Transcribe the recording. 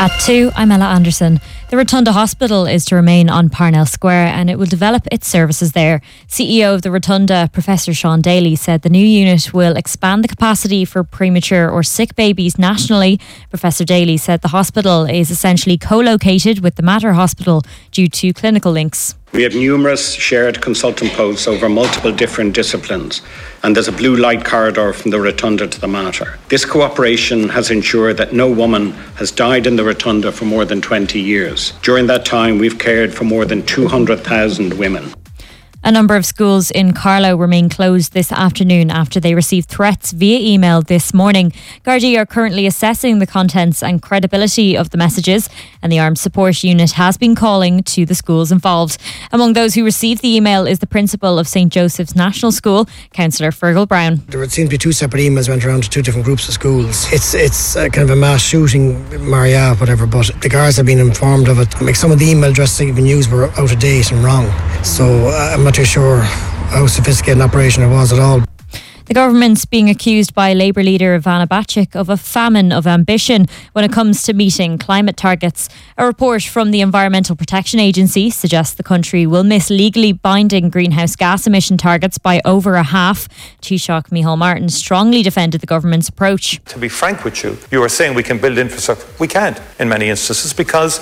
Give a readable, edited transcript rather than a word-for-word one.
At 2, I'm Ella Anderson. The Rotunda Hospital is to remain on Parnell Square and it will develop its services there. CEO of the Rotunda, Professor Sean Daly, said the new unit will expand the capacity for premature or sick babies nationally. Professor Daly said the hospital is essentially co-located with the Mater Hospital due to clinical links. We have numerous shared consultant posts over multiple different disciplines, and there's a blue light corridor from the Rotunda to the Mater. This cooperation has ensured that no woman has died in the Rotunda for more than 20 years. During that time, we've cared for more than 200,000 women. A number of schools in Carlow remain closed this afternoon after they received threats via email this morning. Gardaí are currently assessing the contents and credibility of the messages, and the Armed Support Unit has been calling to the schools involved. Among those who received the email is the principal of St Joseph's National School, Councillor Fergal Brown. There seems to be two separate emails went around to two different groups of schools. It's kind of a mass shooting, Maria, whatever, but the guards have been informed of it. Like, some of the email addresses even used were out of date and wrong. So I'm not too sure how sophisticated an operation it was at all. The government's being accused by Labour leader Ivana Bacik of a famine of ambition when it comes to meeting climate targets. A report from the Environmental Protection Agency suggests the country will miss legally binding greenhouse gas emission targets by over a half. Taoiseach Micheál Martin strongly defended the government's approach. To be frank with you, you are saying we can build infrastructure. We can't in many instances because